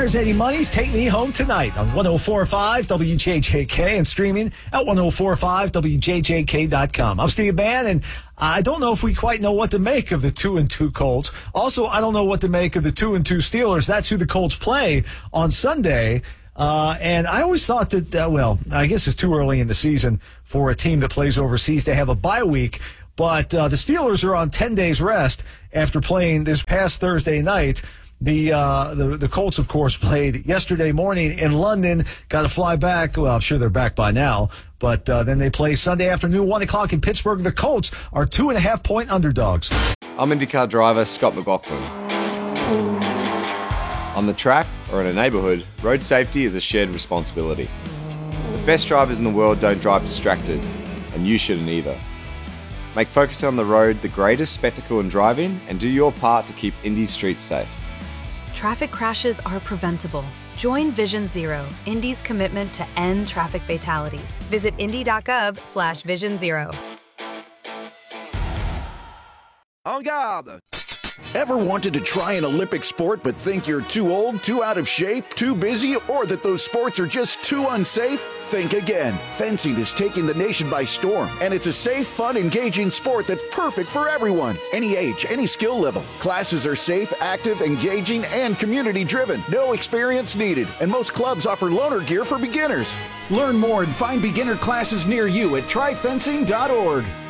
Here's Eddie Money's Take Me Home Tonight on 104.5 WJJK and streaming at 104.5WJJK.com. I'm Steve Mann, and I don't know if we quite know what to make of the 2-2 Colts. Also, I don't know what to make of the 2-2 Steelers. That's who the Colts play on Sunday. And I always thought that, I guess it's too early in the season for a team that plays overseas to have a bye week. But the Steelers are on 10 days rest after playing this past Thursday night. The Colts, of course, played yesterday morning in London. Got to fly back. Well, I'm sure they're back by now. But then they play Sunday afternoon, 1 o'clock in Pittsburgh. The Colts are 2.5-point underdogs. I'm IndyCar driver Scott McLaughlin. On the track or in a neighbourhood, road safety is a shared responsibility. The best drivers in the world don't drive distracted, and you shouldn't either. Make focusing on the road the greatest spectacle in driving and do your part to keep Indy streets safe. Traffic crashes are preventable. Join Vision Zero, Indy's commitment to end traffic fatalities. Visit indy.gov/Vision Zero. En garde! Ever wanted to try an Olympic sport but think you're too old, too out of shape, too busy, or that those sports are just too unsafe? Think again. Fencing is taking the nation by storm, and it's a safe, fun, engaging sport that's perfect for everyone. Any age, any skill level. Classes are safe, active, engaging, and community-driven. No experience needed, and most clubs offer loaner gear for beginners. Learn more and find beginner classes near you at tryfencing.org.